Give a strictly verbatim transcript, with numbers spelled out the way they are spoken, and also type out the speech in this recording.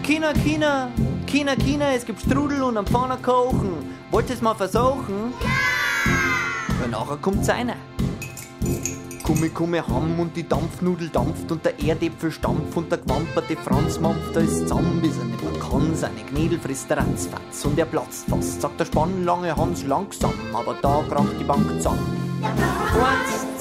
China, China, China, China, es gibt Strudel und am Pfanner kochen. Wollt ihr es mal versuchen? Ja! Ja, nachher kommt's einer. Kumme, kumme, Hamm und die Dampfnudel dampft und der Erdäpfel stampft und der gewamperte Franz mampft, da ist zusammen, bis er nicht mehr kann. Seine Gnädel frisst der Ratzfatz und er platzt fast, sagt der spannlange Hans langsam, aber da kracht die Bank zusammen. Eins,